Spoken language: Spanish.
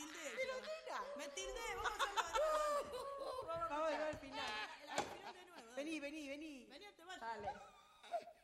tildé. Pero yo. nena. Me tildé, vamos a hacerlo de nuevo. Vamos a ver al final. Al final de nuevo. Vení. Vení, te vayas. Dale.